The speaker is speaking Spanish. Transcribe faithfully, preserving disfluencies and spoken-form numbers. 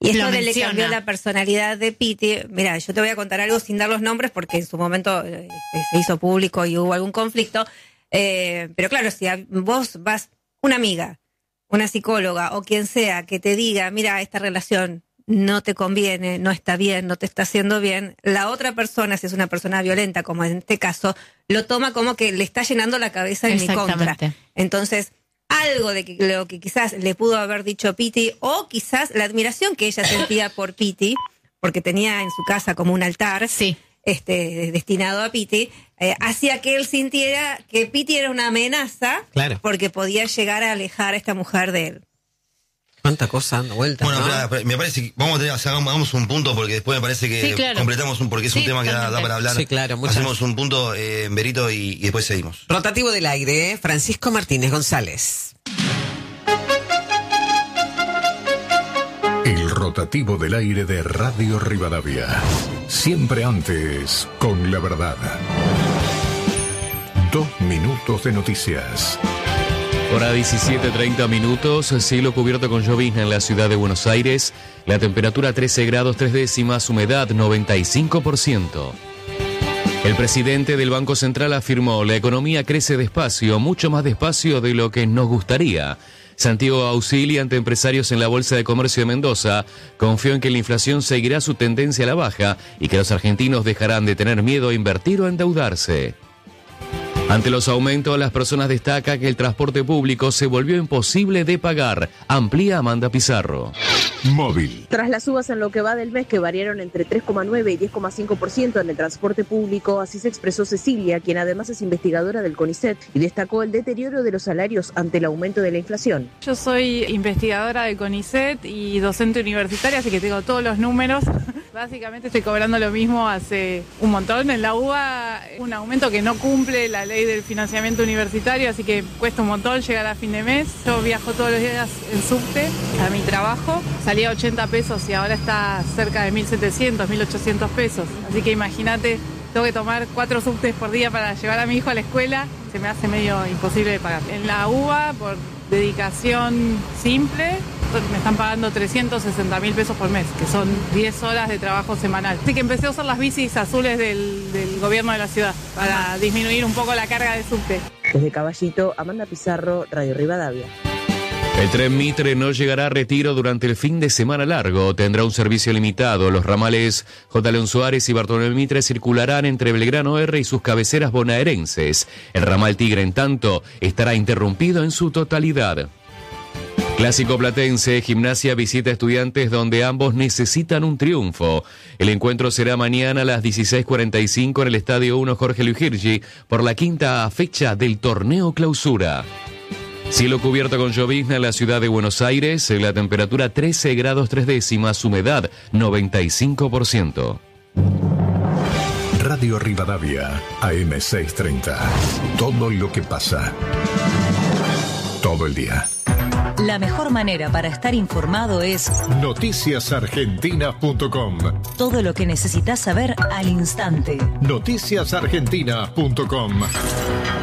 Y esto de le cambió la personalidad de Piti. Mira, yo te voy a contar algo sin dar los nombres porque en su momento este, se hizo público y hubo algún conflicto. Eh, pero claro, si a, vos vas, una amiga, una psicóloga o quien sea que te diga, mira, esta relación no te conviene, no está bien, no te está haciendo bien, la otra persona, si es una persona violenta, como en este caso, lo toma como que le está llenando la cabeza en mi contra. Entonces, algo de que, lo que quizás le pudo haber dicho Piti, o quizás la admiración que ella sentía por Piti, porque tenía en su casa como un altar, sí. este, destinado a Piti, eh, hacía que él sintiera que Piti era una amenaza, claro. porque podía llegar a alejar a esta mujer de él. ¿Cuánta cosa dando vueltas? Bueno, ¿no? claro, me parece que vamos a tener, o sea, hagamos un punto porque después me parece que sí, claro. completamos un, porque es sí, un tema que da, da para hablar. Sí, claro, muchas. Hacemos un punto, eh, Berito, y, y después seguimos. Rotativo del aire, ¿eh? Francisco Martínez González. El rotativo del aire de Radio Rivadavia. Siempre antes, con la verdad. Dos minutos de noticias. Hora diecisiete treinta minutos, cielo cubierto con llovizna en la ciudad de Buenos Aires, la temperatura trece grados tres décimas, humedad noventa y cinco por ciento. El presidente del Banco Central afirmó, la economía crece despacio, mucho más despacio de lo que nos gustaría. Santiago Auxili, ante empresarios en la Bolsa de Comercio de Mendoza, confió en que la inflación seguirá su tendencia a la baja y que los argentinos dejarán de tener miedo a invertir o a endeudarse. Ante los aumentos, las personas destacan que el transporte público se volvió imposible de pagar. Amplía Amanda Pizarro. Móvil. Tras las subas en lo que va del mes, que variaron entre tres coma nueve y diez coma cinco por ciento en el transporte público, así se expresó Cecilia, quien además es investigadora del CONICET, y destacó el deterioro de los salarios ante el aumento de la inflación. Yo soy investigadora del CONICET y docente universitaria, así que tengo todos los números. Básicamente estoy cobrando lo mismo hace un montón. En la U B A, un aumento que no cumple la ley del financiamiento universitario, así que cuesta un montón llegar a fin de mes. Yo viajo todos los días en subte a mi trabajo. Salía ochenta pesos y ahora está cerca de mil setecientos, mil ochocientos pesos. Así que imagínate, tengo que tomar cuatro subtes por día para llevar a mi hijo a la escuela. Se me hace medio imposible de pagar. En la U B A, por dedicación simple, me están pagando trescientos sesenta mil pesos por mes, que son diez horas de trabajo semanal. Así que empecé a usar las bicis azules del, del gobierno de la ciudad para disminuir un poco la carga de subte. Desde Caballito, Amanda Pizarro, Radio Rivadavia. El tren Mitre no llegará a Retiro durante el fin de semana largo. Tendrá un servicio limitado. Los ramales J. León Suárez y Bartolomé Mitre circularán entre Belgrano R y sus cabeceras bonaerenses. El ramal Tigre, en tanto, estará interrumpido en su totalidad. Clásico platense, Gimnasia visita a Estudiantes, donde ambos necesitan un triunfo. El encuentro será mañana a las dieciséis cuarenta y cinco en el Estadio uno Jorge Luis Girgi por la quinta fecha del torneo Clausura. Cielo cubierto con llovizna en la ciudad de Buenos Aires, la temperatura trece grados tres décimas, humedad noventa y cinco por ciento. Radio Rivadavia, A M seiscientos treinta. Todo lo que pasa. Todo el día. La mejor manera para estar informado es noticias argentinas punto com. Todo lo que necesitas saber al instante. noticias argentinas punto com.